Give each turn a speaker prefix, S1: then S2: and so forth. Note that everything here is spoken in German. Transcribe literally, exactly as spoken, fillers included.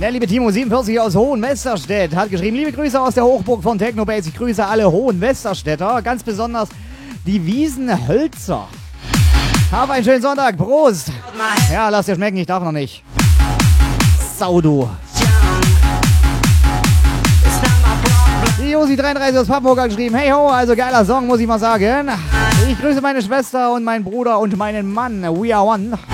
S1: Der liebe Timo siebenundvierzig aus Hohenwesterstedt hat geschrieben, liebe Grüße aus der Hochburg von Technobase. Ich grüße alle Hohenwesterstädter, ganz besonders die Wiesenhölzer. Hab einen schönen Sonntag, Prost. Ja, lass dir schmecken, ich darf noch nicht. Sau, du. Die Josi dreiunddreißig aus Papenburg hat geschrieben, hey ho, also geiler Song, muss ich mal sagen. Ich grüße meine Schwester und meinen Bruder und meinen Mann. We are one.